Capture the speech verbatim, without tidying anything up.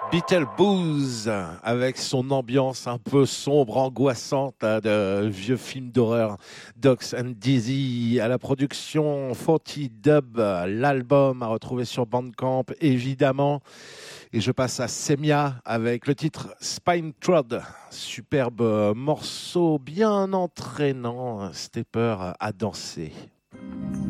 Beetlejuice, avec son ambiance un peu sombre, angoissante, hein, de vieux film d'horreur. Docs and Dizzy à la production, quarante Dub, l'album à retrouver sur Bandcamp, évidemment. Et je passe à Semia avec le titre Spine Trod. Superbe morceau bien entraînant, stepper à danser.